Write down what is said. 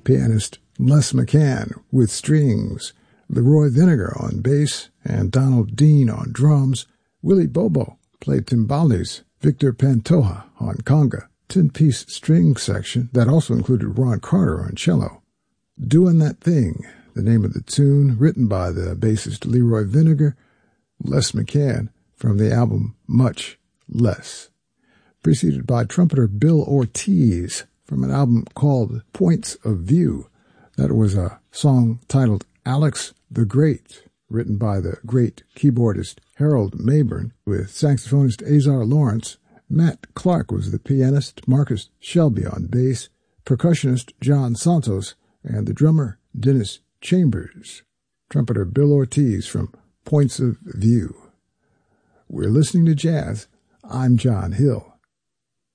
pianist Les McCann with strings, Leroy Vinnegar on bass, and Donald Dean on drums. Willie Bobo played timbales, Victor Pantoja on conga, 10-piece string section that also included Ron Carter on cello. Doin' That Thing, the name of the tune, written by the bassist Leroy Vinnegar, Les McCann, from the album Much Less. Preceded by trumpeter Bill Ortiz from an album called Points of View. That was a song titled Alex the Great, written by the great keyboardist Harold Mayburn with saxophonist Azar Lawrence. Matt Clark was the pianist, Marcus Shelby on bass, percussionist John Santos, and the drummer Dennis Chambers. Trumpeter Bill Ortiz from Points of View. We're listening to jazz. I'm John Hill.